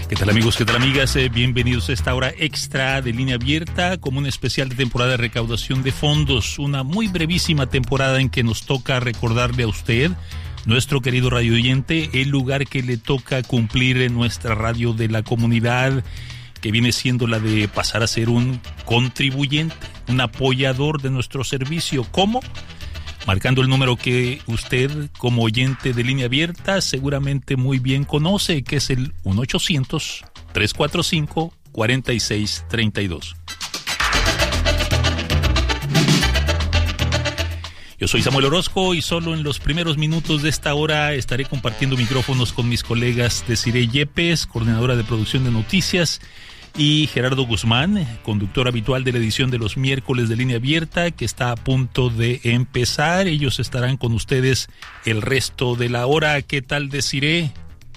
¿Qué tal amigos? ¿Qué tal amigas? Bienvenidos a esta hora extra de Línea Abierta como un especial de temporada de recaudación de fondos. Una muy brevísima temporada en que nos toca recordarle a usted, nuestro querido radio oyente, el lugar que le toca cumplir en nuestra radio de la comunidad, que viene siendo la de pasar a ser un contribuyente, un apoyador de nuestro servicio. ¿Cómo? Marcando el número que usted, como oyente de Línea Abierta, seguramente muy bien conoce, que es el 1-800-345-4632. Yo soy Samuel Orozco y solo en los primeros minutos de esta hora estaré compartiendo micrófonos con mis colegas Desiree Yepes, coordinadora de producción de noticias, y Gerardo Guzmán, conductor habitual de la edición de los miércoles de Línea Abierta, que está a punto de empezar. Ellos estarán con ustedes el resto de la hora. ¿Qué tal, Desiree?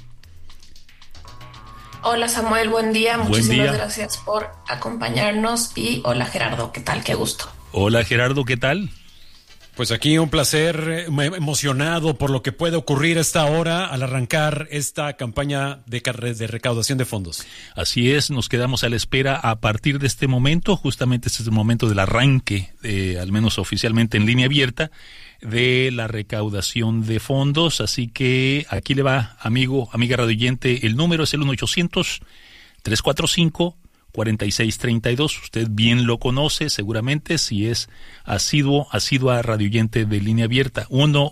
Hola Samuel, buen día. Muchísimas gracias por acompañarnos. Y hola Gerardo, ¿qué tal? Qué gusto. Hola Gerardo, ¿qué tal? Pues aquí un placer, emocionado por lo que puede ocurrir a esta hora al arrancar esta campaña de recaudación de fondos. Así es, nos quedamos a la espera a partir de este momento. Justamente este es el momento del arranque, al menos oficialmente en Línea Abierta, de la recaudación de fondos. Así que aquí le va, amiga radioyente, el número es el 1-800-345-4632. Usted bien lo conoce seguramente si es asidua radioyente de Línea Abierta.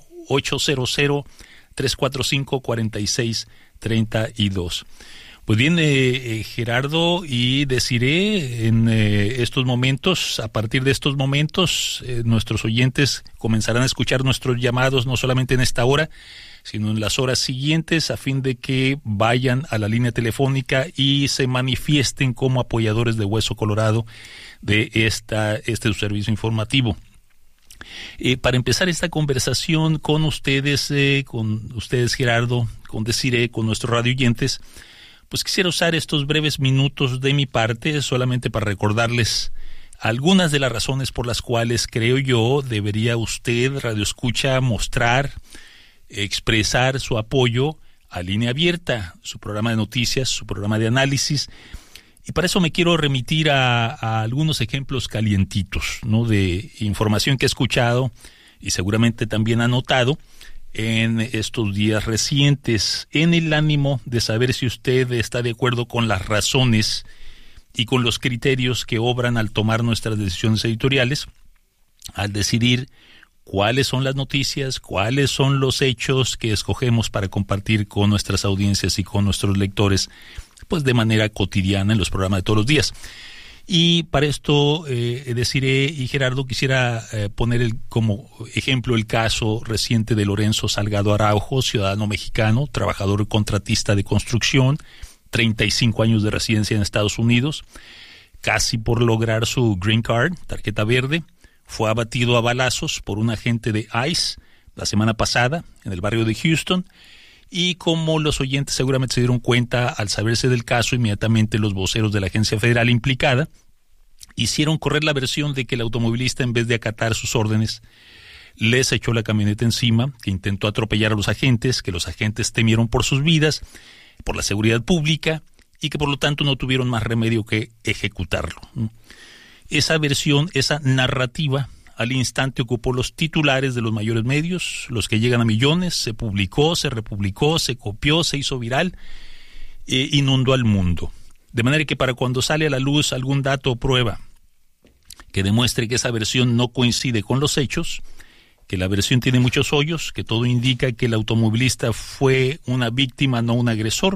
1-800-345-4632. Pues bien, Gerardo y Desiree, en estos momentos, a partir de estos momentos, nuestros oyentes comenzarán a escuchar nuestros llamados, no solamente en esta hora, sino en las horas siguientes, a fin de que vayan a la línea telefónica y se manifiesten como apoyadores de Hueso Colorado de este servicio informativo. Para empezar esta conversación con ustedes Gerardo, con Desiree, con nuestros radioyentes, pues quisiera usar estos breves minutos de mi parte solamente para recordarles algunas de las razones por las cuales creo yo debería usted, radioescucha, expresar su apoyo a Línea Abierta, su programa de noticias, su programa de análisis. Y para eso me quiero remitir a algunos ejemplos calientitos, ¿no?, de información que he escuchado y seguramente también anotado en estos días recientes, en el ánimo de saber si usted está de acuerdo con las razones y con los criterios que obran al tomar nuestras decisiones editoriales, al decidir cuáles son las noticias, cuáles son los hechos que escogemos para compartir con nuestras audiencias y con nuestros lectores, pues de manera cotidiana en los programas de todos los días. Y para esto, Desiree y Gerardo, quisiera poner como ejemplo el caso reciente de Lorenzo Salgado Araujo, ciudadano mexicano, trabajador contratista de construcción, 35 años de residencia en Estados Unidos, casi por lograr su Green Card, tarjeta verde. Fue abatido a balazos por un agente de ICE la semana pasada en el barrio de Houston, y como los oyentes seguramente se dieron cuenta al saberse del caso, inmediatamente los voceros de la agencia federal implicada hicieron correr la versión de que el automovilista, en vez de acatar sus órdenes, les echó la camioneta encima, que intentó atropellar a los agentes, que los agentes temieron por sus vidas, por la seguridad pública, y que por lo tanto no tuvieron más remedio que ejecutarlo. Esa versión, esa narrativa, al instante ocupó los titulares de los mayores medios, los que llegan a millones, se publicó, se republicó, se copió, se hizo viral, inundó al mundo. De manera que para cuando sale a la luz algún dato o prueba que demuestre que esa versión no coincide con los hechos, que la versión tiene muchos hoyos, que todo indica que el automovilista fue una víctima, no un agresor,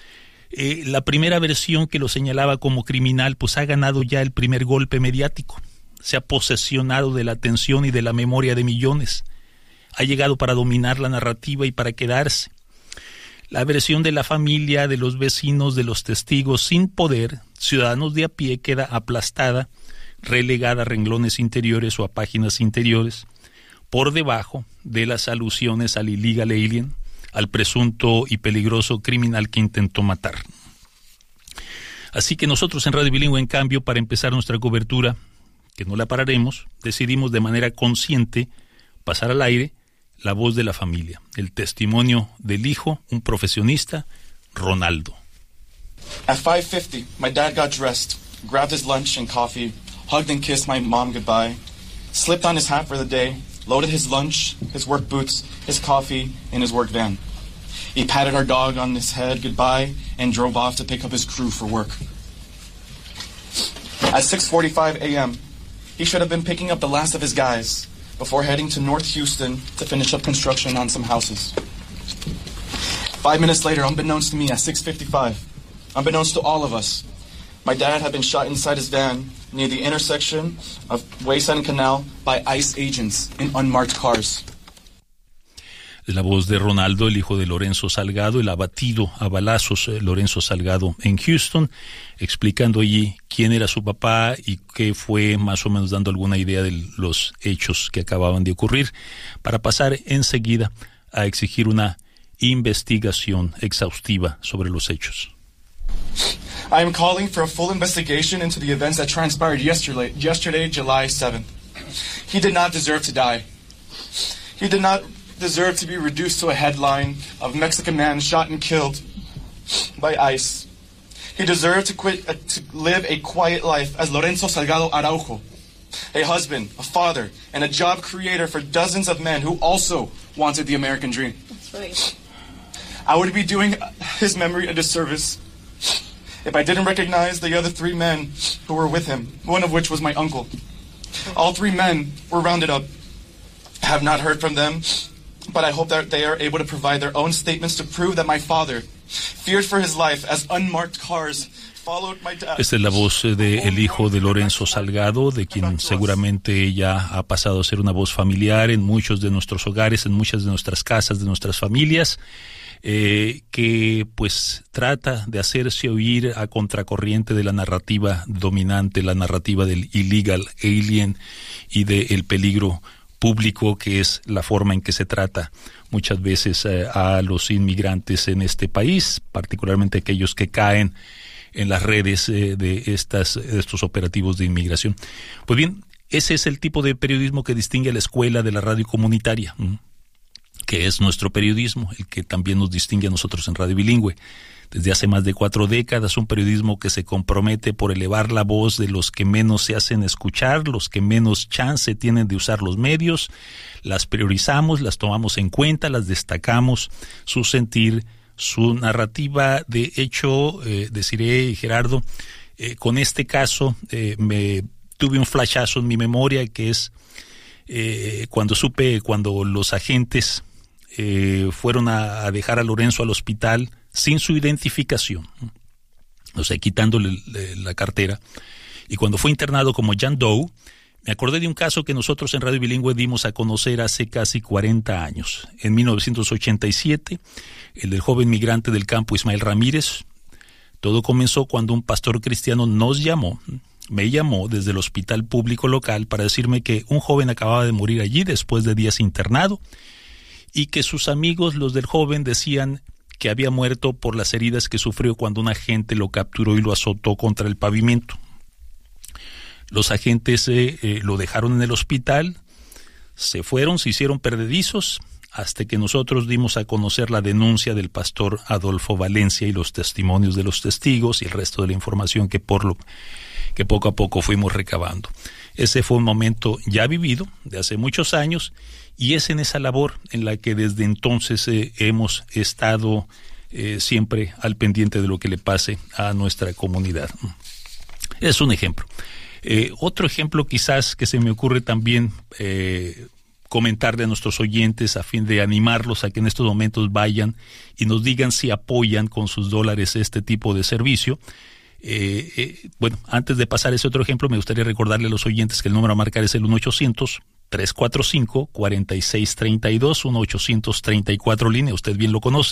la primera versión que lo señalaba como criminal pues ha ganado ya el primer golpe mediático, se ha posesionado de la atención y de la memoria de millones, ha llegado para dominar la narrativa y para quedarse. La versión de la familia, de los vecinos, de los testigos sin poder, ciudadanos de a pie, queda aplastada, relegada a renglones interiores o a páginas interiores, por debajo de las alusiones al illegal alien, al presunto y peligroso criminal que intentó matar. Así que nosotros en Radio Bilingüe, en cambio, para empezar nuestra cobertura, que no la pararemos, decidimos de manera consciente pasar al aire la voz de la familia, el testimonio del hijo, un profesionista, Ronaldo. At 5:50, my dad got dressed, grabbed his lunch and coffee, hugged and kissed my mom goodbye, slipped on his hat for the day, loaded his lunch, his work boots, his coffee in his work van. He patted our dog on his head goodbye and drove off to pick up his crew for work. At 6:45 a.m., he should have been picking up the last of his guys before heading to North Houston to finish up construction on some houses. 5 minutes later, unbeknownst to me, at 6:55, unbeknownst to all of us, my dad had been shot inside his van near the intersection of Wayside and Canal by ICE agents in unmarked cars. Es la voz de Ronaldo, el hijo de Lorenzo Salgado, el abatido a balazos Lorenzo Salgado en Houston, explicando allí quién era su papá y qué fue, más o menos dando alguna idea de los hechos que acababan de ocurrir, para pasar enseguida a exigir una investigación exhaustiva sobre los hechos. I am calling for a full investigation into the events that transpired yesterday, July 7th. He did not deserve to die. He did not deserve to be reduced to a headline of Mexican man shot and killed by ICE. He deserved to live a quiet life as Lorenzo Salgado Araujo, a husband, a father, and a job creator for dozens of men who also wanted the American dream. That's right. I would be doing his memory a disservice if I didn't recognize the other 3 men who were with him, one of which was my uncle. All 3 men were rounded up. I have not heard from them, but I hope that they are able to provide their own statements to prove that my father, feared for his life as unmarked cars, followed my dad. Esta es la voz del hijo de Lorenzo Salgado, de quien seguramente ya ha pasado a ser una voz familiar en muchos de nuestros hogares, en muchas de nuestras casas, de nuestras familias. Que pues trata de hacerse oír a contracorriente de la narrativa dominante, la narrativa del illegal alien y del peligro público, que es la forma en que se trata muchas veces a los inmigrantes en este país, particularmente aquellos que caen en las redes de estos operativos de inmigración. Pues bien, ese es el tipo de periodismo que distingue a la escuela de la radio comunitaria, que es nuestro periodismo, el que también nos distingue a nosotros en Radio Bilingüe. Desde hace más de 4 décadas, un periodismo que se compromete por elevar la voz de los que menos se hacen escuchar, los que menos chance tienen de usar los medios. Las priorizamos, las tomamos en cuenta, las destacamos, su sentir, su narrativa. De hecho, deciré, Gerardo, con este caso me tuve un flashazo en mi memoria, que es cuando los agentes fueron a dejar a Lorenzo al hospital sin su identificación, o sea, quitándole la cartera, y cuando fue internado como John Doe, me acordé de un caso que nosotros en Radio Bilingüe dimos a conocer hace casi 40 años, en 1987, el del joven migrante del campo Ismael Ramírez. Todo comenzó cuando un pastor cristiano me llamó desde el hospital público local para decirme que un joven acababa de morir allí después de días internado, y que sus amigos, los del joven, decían que había muerto por las heridas que sufrió cuando un agente lo capturó y lo azotó contra el pavimento. Los agentes lo dejaron en el hospital, se fueron, se hicieron perdedizos, hasta que nosotros dimos a conocer la denuncia del pastor Adolfo Valencia y los testimonios de los testigos y el resto de la información que poco a poco fuimos recabando. Ese fue un momento ya vivido, de hace muchos años, y es en esa labor en la que desde entonces hemos estado siempre al pendiente de lo que le pase a nuestra comunidad. Es un ejemplo. Otro ejemplo quizás que se me ocurre también comentarle a nuestros oyentes a fin de animarlos a que en estos momentos vayan y nos digan si apoyan con sus dólares este tipo de servicio. Bueno, antes de pasar ese otro ejemplo, me gustaría recordarle a los oyentes que el número a marcar es el 1-800-345-4632, 1-800-34 línea, usted bien lo conoce,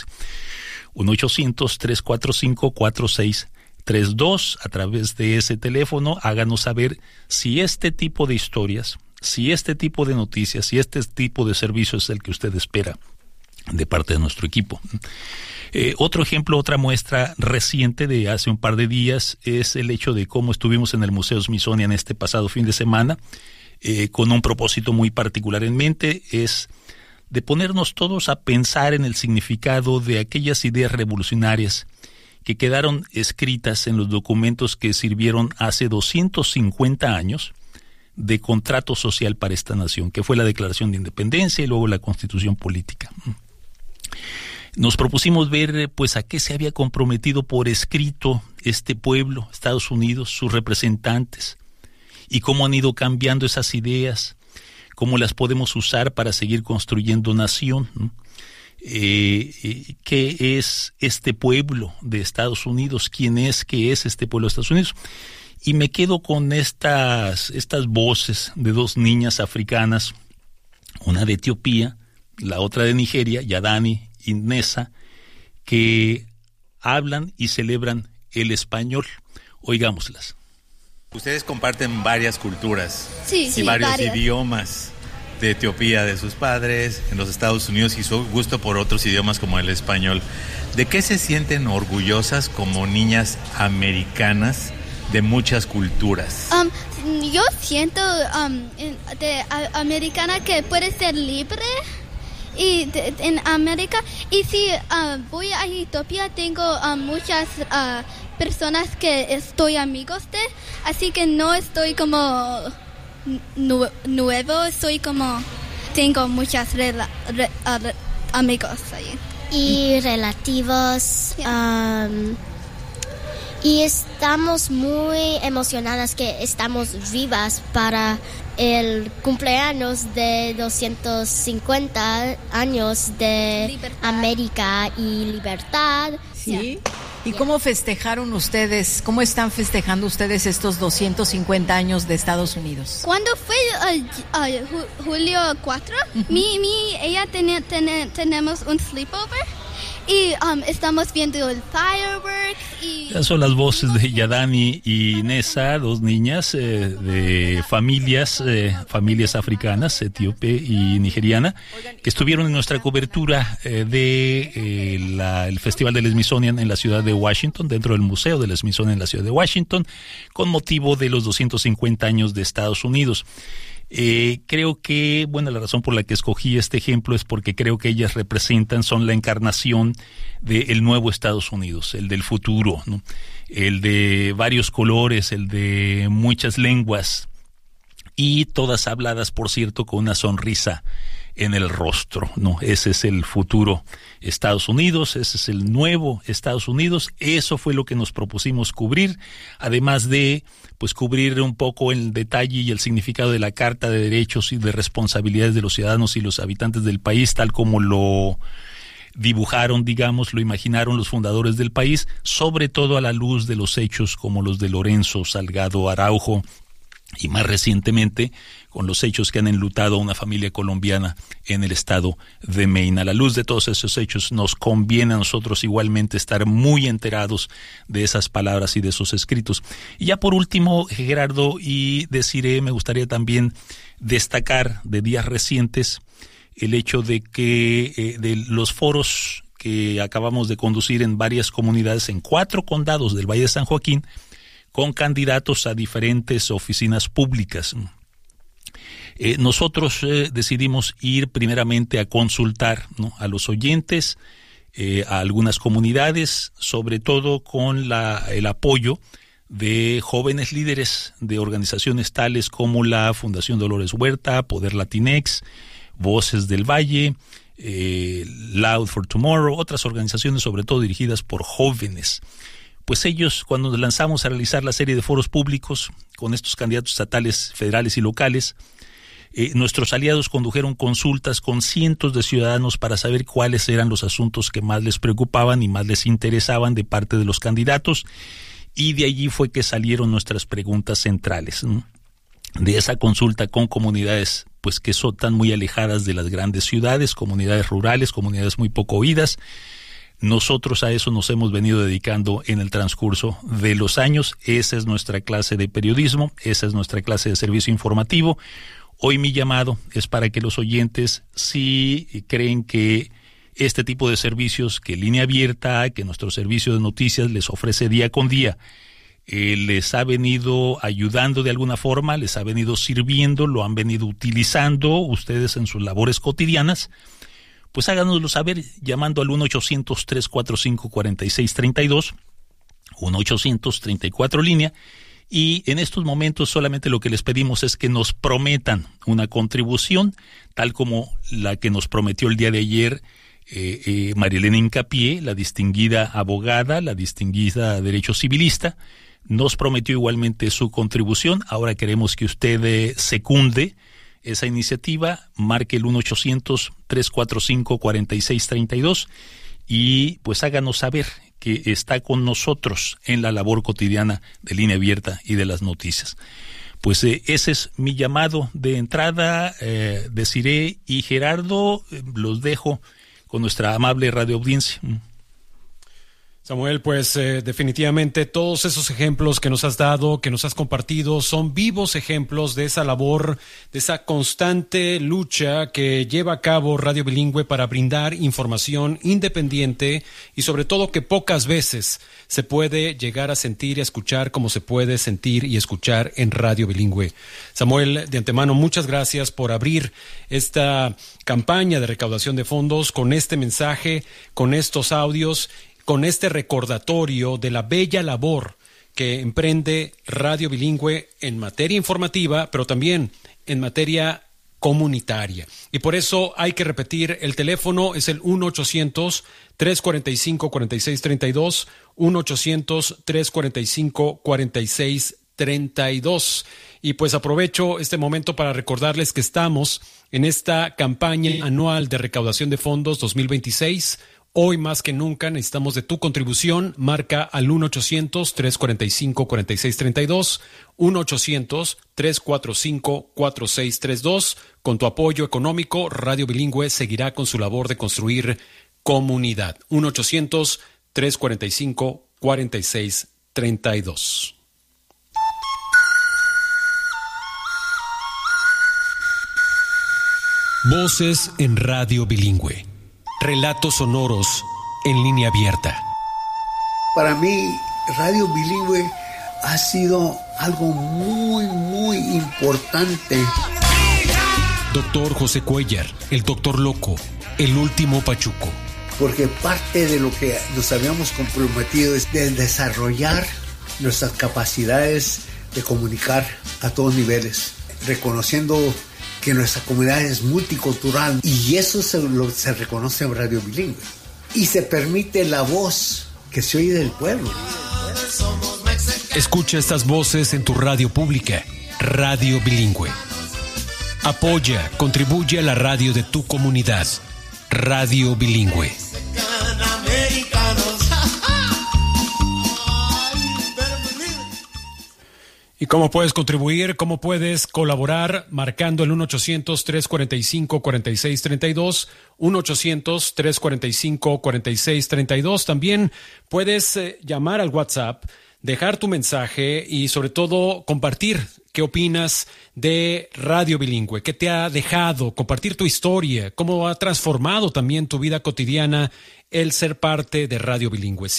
1-800-345-4632. A través de ese teléfono, háganos saber si este tipo de historias, si este tipo de noticias, si este tipo de servicio es el que usted espera de parte de nuestro equipo. Otro ejemplo, otra muestra reciente de hace un par de días es el hecho de cómo estuvimos en el Museo Smithsonian este pasado fin de semana, con un propósito muy particular en mente, es de ponernos todos a pensar en el significado de aquellas ideas revolucionarias que quedaron escritas en los documentos que sirvieron hace 250 años de contrato social para esta nación, que fue la Declaración de Independencia y luego la Constitución Política. Nos propusimos ver pues a qué se había comprometido por escrito este pueblo, Estados Unidos, sus representantes, y cómo han ido cambiando esas ideas, cómo las podemos usar para seguir construyendo nación, ¿no? ¿Qué es este pueblo de Estados Unidos? ¿Qué es este pueblo de Estados Unidos? Y me quedo con estas voces de dos niñas africanas, una de Etiopía, la otra de Nigeria, Yadani y Nessa, que hablan y celebran el español. Oigámoslas. Ustedes comparten varias culturas y varios idiomas de Etiopía, de sus padres, en los Estados Unidos, y su gusto por otros idiomas como el español. ¿De qué se sienten orgullosas como niñas americanas de muchas culturas? Yo siento de americana que puede ser libre y en América. Y si voy a Etiopía, tengo muchas personas que estoy amigos de, así que no estoy como nuevo, soy como tengo muchas amigos ahí. Y relativos. Y estamos muy emocionadas que estamos vivas para el cumpleaños de 250 años de libertad. América y libertad. Sí. ¿Y cómo festejaron ustedes? ¿Cómo están festejando ustedes estos 250 años de Estados Unidos? Cuando fue julio 4, ella tenemos un sleepover y estamos viendo el fireworks. Esas son las voces de Yadani y Nessa, dos niñas de familias africanas, etíope y nigeriana, que estuvieron en nuestra cobertura del Festival del Smithsonian en la ciudad de Washington, dentro del Museo del Smithsonian en la ciudad de Washington, con motivo de los 250 años de Estados Unidos. Creo que, la razón por la que escogí este ejemplo es porque creo que ellas son la encarnación del nuevo Estados Unidos, el del futuro, ¿no? El de varios colores, el de muchas lenguas, y todas habladas, por cierto, con una sonrisa en el rostro, ¿no? Ese es el futuro Estados Unidos, ese es el nuevo Estados Unidos. Eso fue lo que nos propusimos cubrir, además de cubrir un poco el detalle y el significado de la Carta de Derechos y de Responsabilidades de los ciudadanos y los habitantes del país, tal como lo dibujaron, lo imaginaron los fundadores del país, sobre todo a la luz de los hechos como los de Lorenzo Salgado Araujo, y más recientemente con los hechos que han enlutado a una familia colombiana en el estado de Maine. A la luz de todos esos hechos nos conviene a nosotros igualmente estar muy enterados de esas palabras y de esos escritos. Y ya por último, Gerardo y Desiree, me gustaría también destacar de días recientes el hecho de que de los foros que acabamos de conducir en varias comunidades, en 4 condados del Valle de San Joaquín, con candidatos a diferentes oficinas públicas. Nosotros decidimos ir primeramente a consultar, ¿no?, a los oyentes, a algunas comunidades, sobre todo con el apoyo de jóvenes líderes de organizaciones tales como la Fundación Dolores Huerta, Poder Latinex, Voces del Valle, Loud for Tomorrow, otras organizaciones sobre todo dirigidas por jóvenes. Pues ellos, cuando nos lanzamos a realizar la serie de foros públicos con estos candidatos estatales, federales y locales, nuestros aliados condujeron consultas con cientos de ciudadanos para saber cuáles eran los asuntos que más les preocupaban y más les interesaban de parte de los candidatos, y de allí fue que salieron nuestras preguntas centrales, ¿no?, de esa consulta con comunidades que están muy alejadas de las grandes ciudades, comunidades rurales, comunidades muy poco oídas. Nosotros a eso nos hemos venido dedicando en el transcurso de los años. Esa es nuestra clase de periodismo, esa es nuestra clase de servicio informativo. Hoy mi llamado es para que los oyentes, si creen que este tipo de servicios que Línea Abierta, que nuestro servicio de noticias les ofrece día con día, les ha venido ayudando de alguna forma, les ha venido sirviendo, lo han venido utilizando ustedes en sus labores cotidianas, pues háganoslo saber llamando al 1-800-345-4632 1-800-34 línea. Y en estos momentos solamente lo que les pedimos es que nos prometan una contribución, tal como la que nos prometió el día de ayer Marilena Hincapié, la distinguida abogada, la distinguida derecho civilista. Nos prometió igualmente su contribución. Ahora queremos que usted secunde esa iniciativa, marque el 1-800-345-4632 y pues háganos saber que está con nosotros en la labor cotidiana de Línea Abierta y de las noticias. Pues ese es mi llamado de entrada. Desiree y Gerardo, los dejo con nuestra amable radioaudiencia. Samuel, pues definitivamente todos esos ejemplos que nos has dado, que nos has compartido, son vivos ejemplos de esa labor, de esa constante lucha que lleva a cabo Radio Bilingüe para brindar información independiente y sobre todo que pocas veces se puede llegar a sentir y a escuchar como se puede sentir y escuchar en Radio Bilingüe. Samuel, de antemano, muchas gracias por abrir esta campaña de recaudación de fondos con este mensaje, con estos audios, con este recordatorio de la bella labor que emprende Radio Bilingüe en materia informativa, pero también en materia comunitaria. Y por eso hay que repetir, el teléfono es el 1-800-345-4632, 1-800-345-4632. Y pues aprovecho este momento para recordarles que estamos en esta campaña anual de recaudación de fondos 2026. Hoy más que nunca necesitamos de tu contribución. Marca al 1-800-345-4632, 1-800-345-4632. Con tu apoyo económico, Radio Bilingüe seguirá con su labor de construir comunidad. 1-800-345-4632. Voces en Radio Bilingüe. Relatos sonoros en línea abierta. Para mí, Radio Bilingüe ha sido algo muy, muy importante. Doctor José Cuellar, el Doctor Loco, el último Pachuco. Porque parte de lo que nos habíamos comprometido es de desarrollar nuestras capacidades de comunicar a todos niveles, reconociendo que nuestra comunidad es multicultural y eso se reconoce en Radio Bilingüe. Y se permite la voz que se oye del pueblo. Escucha estas voces en tu radio pública, Radio Bilingüe. Apoya, contribuye a la radio de tu comunidad, Radio Bilingüe. ¿Y cómo puedes contribuir? ¿Cómo puedes colaborar? Marcando el 1-800-345-4632, 1-800-345-4632. También puedes llamar al WhatsApp, dejar tu mensaje y sobre todo compartir qué opinas de Radio Bilingüe, qué te ha dejado, compartir tu historia, cómo ha transformado también tu vida cotidiana el ser parte de Radio Bilingüe.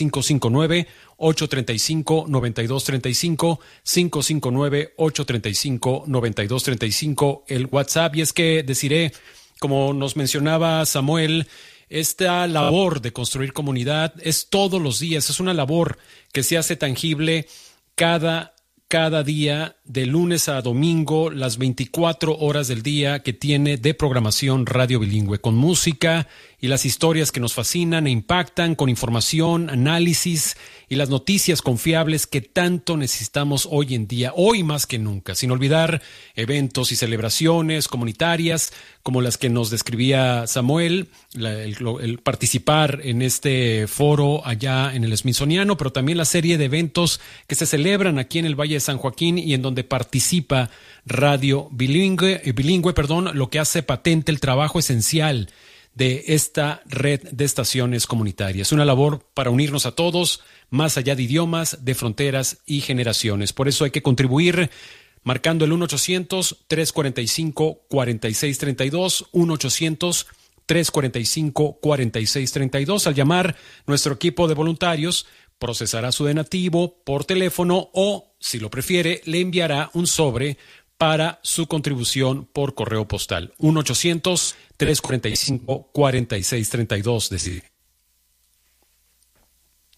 559-835-9235, 559-835-9235, el WhatsApp. Y es que deciré, como nos mencionaba Samuel, esta labor de construir comunidad es todos los días, es una labor que se hace tangible cada día, de lunes a domingo, las 24 horas del día que tiene de programación Radio Bilingüe, con música y las historias que nos fascinan e impactan, con información, análisis y las noticias confiables que tanto necesitamos hoy en día, hoy más que nunca, sin olvidar eventos y celebraciones comunitarias como las que nos describía Samuel, el participar en este foro allá en el Smithsoniano, pero también la serie de eventos que se celebran aquí en el Valle de San Joaquín y en donde participa Radio Bilingüe, lo que hace patente el trabajo esencial de esta red de estaciones comunitarias. Una labor para unirnos a todos, más allá de idiomas, de fronteras y generaciones. Por eso hay que contribuir marcando el 1-800-345-4632, 1-800-345-4632. Al llamar, nuestro equipo de voluntarios procesará su donativo por teléfono o, si lo prefiere, le enviará un sobre para su contribución por correo postal. 1-800-345-4632. Decide.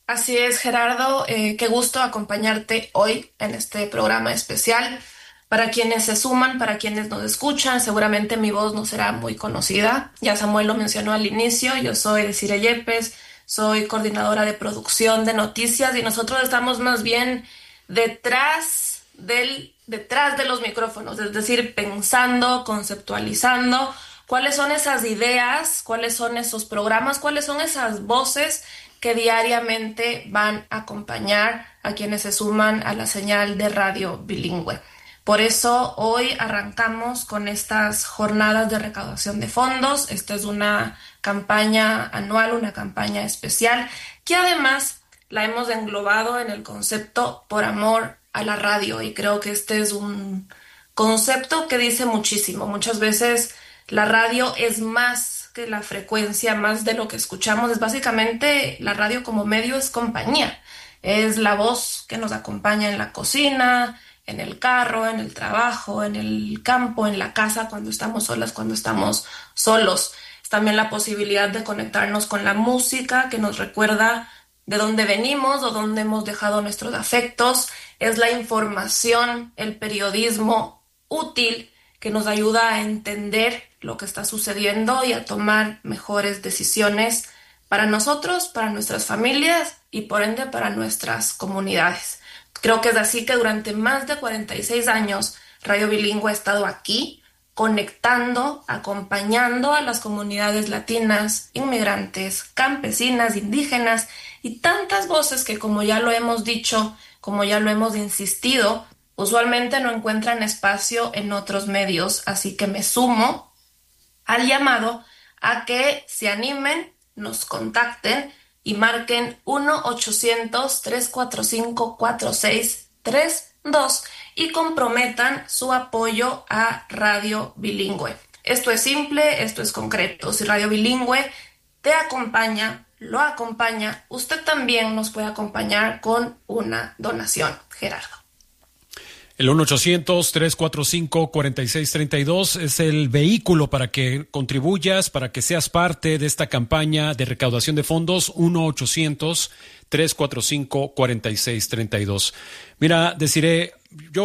Así es, Gerardo. Qué gusto acompañarte hoy en este programa especial. Para quienes se suman, para quienes nos escuchan, seguramente mi voz no será muy conocida. Ya Samuel lo mencionó al inicio, yo soy Desiree Yepes, soy coordinadora de producción de noticias y nosotros estamos más bien detrás de los micrófonos, es decir, pensando, conceptualizando cuáles son esas ideas, cuáles son esos programas, cuáles son esas voces que diariamente van a acompañar a quienes se suman a la señal de Radio Bilingüe. Por eso hoy arrancamos con estas jornadas de recaudación de fondos. Esta es una campaña anual, una campaña especial, que además la hemos englobado en el concepto Por Amor a la Radio. Y creo que este es un concepto que dice muchísimo. Muchas veces la radio es más que la frecuencia, más de lo que escuchamos. Es básicamente la radio como medio, es compañía. Es la voz que nos acompaña en la cocina, en el carro, en el trabajo, en el campo, en la casa, cuando estamos solas, cuando estamos solos. Es también la posibilidad de conectarnos con la música que nos recuerda de dónde venimos o dónde hemos dejado nuestros afectos. Es la información, el periodismo útil que nos ayuda a entender lo que está sucediendo y a tomar mejores decisiones para nosotros, para nuestras familias y por ende para nuestras comunidades. Creo que es así que durante más de 46 años Radio Bilingüe ha estado aquí, conectando, acompañando a las comunidades latinas, inmigrantes, campesinas, indígenas y tantas voces que, como ya lo hemos dicho, como ya lo hemos insistido, usualmente no encuentran espacio en otros medios. Así que me sumo al llamado a que se animen, nos contacten y marquen 1-800-345-4632 y comprometan su apoyo a Radio Bilingüe. Esto es simple, esto es concreto. Si Radio Bilingüe te acompaña, lo acompaña, usted también nos puede acompañar con una donación. Gerardo. El 1-800-345-4632 es el vehículo para que contribuyas, para que seas parte de esta campaña de recaudación de fondos. 1-800-345-4632. Mira, Desiree, me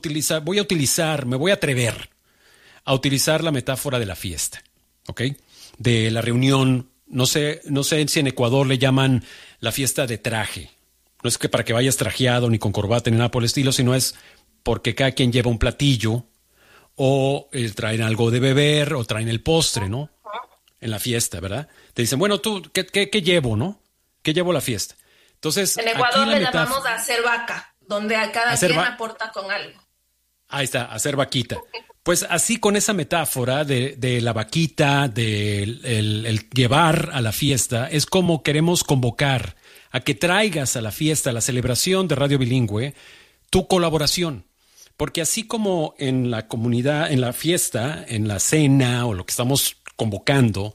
voy a atrever a utilizar la metáfora de la fiesta, ¿ok? De la reunión, no sé si en Ecuador le llaman la fiesta de traje. No es que para que vayas trajeado ni con corbata ni nada por el estilo, sino es porque cada quien lleva un platillo o traen algo de beber o traen el postre, ¿no? En la fiesta, ¿verdad? Te dicen, bueno, tú, ¿qué llevo, no? ¿Qué llevo a la fiesta? Entonces, en Ecuador le llamamos a hacer vaca, donde a cada quien aporta con algo. Ahí está, hacer vaquita. Pues así con esa metáfora de la vaquita, el llevar a la fiesta, es como queremos convocar a que traigas a la fiesta, a la celebración de Radio Bilingüe, tu colaboración. Porque así como en la comunidad, en la fiesta, en la cena o lo que estamos convocando,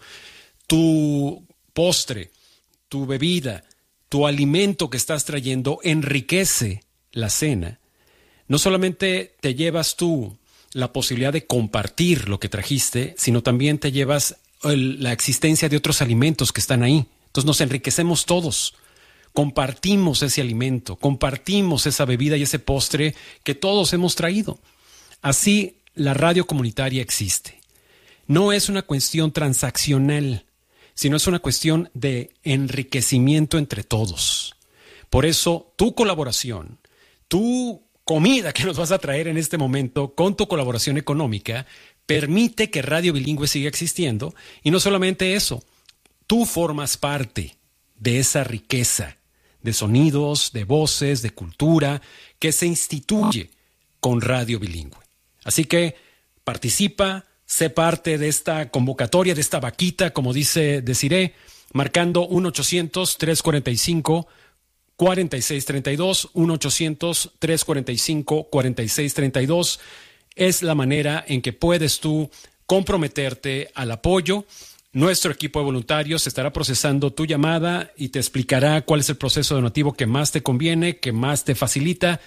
tu postre, tu bebida, tu alimento que estás trayendo enriquece la cena, no solamente te llevas tú la posibilidad de compartir lo que trajiste, sino también te llevas la existencia de otros alimentos que están ahí. Entonces nos enriquecemos todos. Compartimos ese alimento, compartimos esa bebida y ese postre que todos hemos traído. Así la radio comunitaria existe. No es una cuestión transaccional, sino es una cuestión de enriquecimiento entre todos. Por eso tu colaboración, tu comida que nos vas a traer en este momento con tu colaboración económica, permite que Radio Bilingüe siga existiendo. Y no solamente eso, tú formas parte de esa riqueza de sonidos, de voces, de cultura que se instituye con Radio Bilingüe. Así que participa, sé parte de esta convocatoria, de esta vaquita, como dice Desiree, marcando 1-800-345-4632, 1-800-345-4632. Es la manera en que puedes tú comprometerte al apoyo. Nuestro equipo de voluntarios estará procesando tu llamada y te explicará cuál es el proceso donativo que más te conviene, que más te facilita.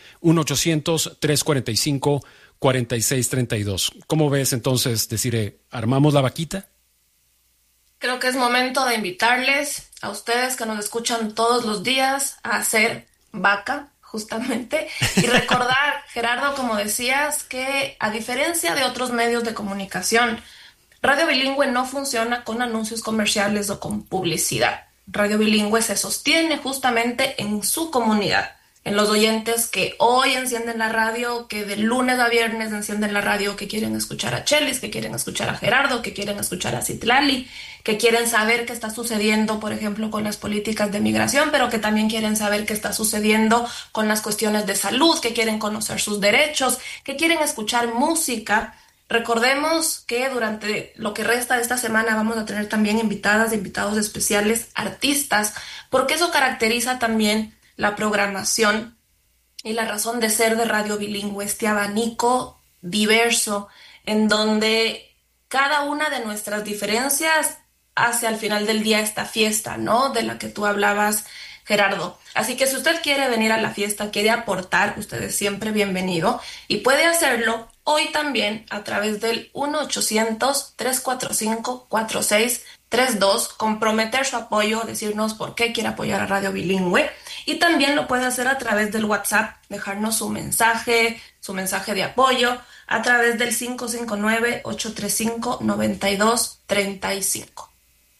1-800-345-4632. ¿Cómo ves entonces, Desiree? ¿Armamos la vaquita? Creo que es momento de invitarles a ustedes que nos escuchan todos los días a hacer vaca, justamente, y recordar, Gerardo, como decías, que a diferencia de otros medios de comunicación, Radio Bilingüe no funciona con anuncios comerciales o con publicidad. Radio Bilingüe se sostiene justamente en su comunidad, en los oyentes que hoy encienden la radio, que de lunes a viernes encienden la radio, que quieren escuchar a Chelis, que quieren escuchar a Gerardo, que quieren escuchar a Citlali, que quieren saber qué está sucediendo, por ejemplo, con las políticas de migración, pero que también quieren saber qué está sucediendo con las cuestiones de salud, que quieren conocer sus derechos, que quieren escuchar música. Recordemos que durante lo que resta de esta semana vamos a tener también invitados especiales, artistas, porque eso caracteriza también la programación y la razón de ser de Radio Bilingüe, este abanico diverso en donde cada una de nuestras diferencias hace al final del día esta fiesta, ¿no? De la que tú hablabas, Gerardo. Así que si usted quiere venir a la fiesta, quiere aportar, usted es siempre bienvenido y puede hacerlo hoy también a través del 1-800-345-4632, comprometer su apoyo, decirnos por qué quiere apoyar a Radio Bilingüe, y también lo puede hacer a través del WhatsApp, dejarnos su mensaje de apoyo a través del 559-835-9235.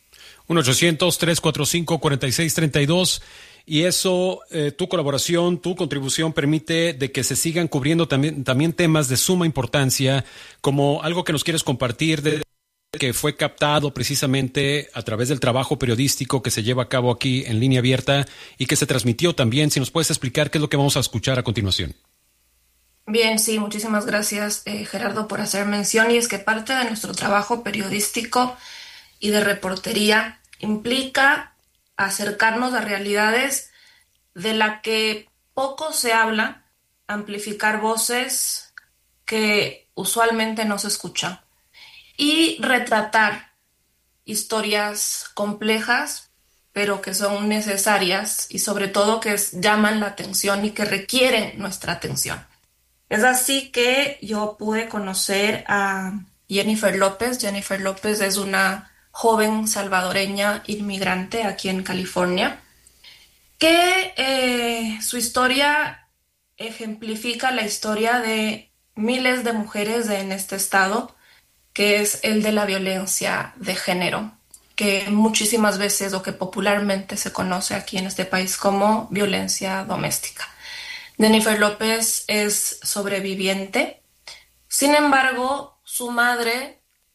1-800-345-4632. Y eso, tu colaboración, tu contribución permite de que se sigan cubriendo también temas de suma importancia, como algo que nos quieres compartir que fue captado precisamente a través del trabajo periodístico que se lleva a cabo aquí en Línea Abierta y que se transmitió también. Si nos puedes explicar qué es lo que vamos a escuchar a continuación. Bien, sí, muchísimas gracias, Gerardo, por hacer mención. Y es que parte de nuestro trabajo periodístico y de reportería implica acercarnos a realidades de la que poco se habla, amplificar voces que usualmente no se escuchan y retratar historias complejas, pero que son necesarias y sobre todo que llaman la atención y que requieren nuestra atención. Es así que yo pude conocer a Jennifer López. Jennifer López es una joven salvadoreña inmigrante aquí en California, que su historia ejemplifica la historia de miles de mujeres en este estado, que es el de la violencia de género, que muchísimas veces o que popularmente se conoce aquí en este país como violencia doméstica. Jennifer López es sobreviviente, sin embargo, su madre,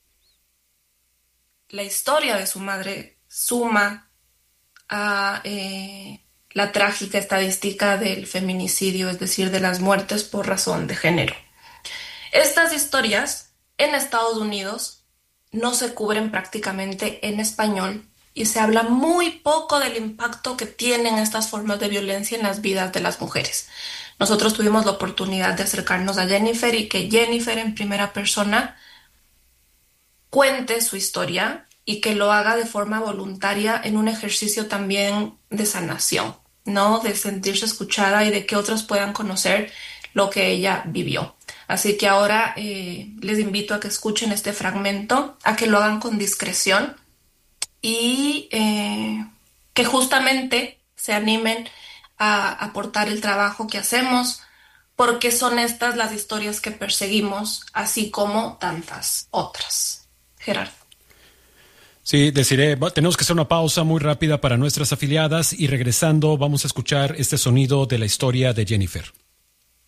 la historia de su madre suma a la trágica estadística del feminicidio, es decir, de las muertes por razón de género. Estas historias en Estados Unidos no se cubren prácticamente en español y se habla muy poco del impacto que tienen estas formas de violencia en las vidas de las mujeres. Nosotros tuvimos la oportunidad de acercarnos a Jennifer y que Jennifer en primera persona cuente su historia y que lo haga de forma voluntaria en un ejercicio también de sanación, ¿no? De sentirse escuchada y de que otros puedan conocer lo que ella vivió. Así que ahora les invito a que escuchen este fragmento, a que lo hagan con discreción y que justamente se animen a aportar el trabajo que hacemos, porque son estas las historias que perseguimos, así como tantas otras. Gerardo. Sí, Desiree, tenemos que hacer una pausa muy rápida para nuestras afiliadas y regresando vamos a escuchar este sonido de la historia de Jennifer.